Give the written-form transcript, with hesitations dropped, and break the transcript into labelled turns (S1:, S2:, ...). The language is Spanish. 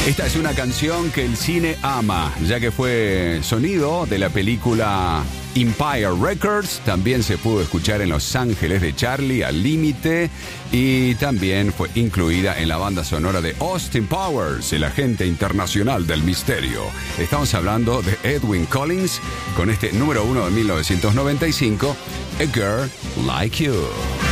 S1: Esta es una canción que el cine ama, ya que fue sonido de la película Empire Records. También se pudo escuchar en Los Ángeles de Charlie, Al Límite, y también fue incluida en la banda sonora de Austin Powers, el agente internacional del misterio. Estamos hablando de Edwyn Collins con este número 1 de 1995, A Girl Like You.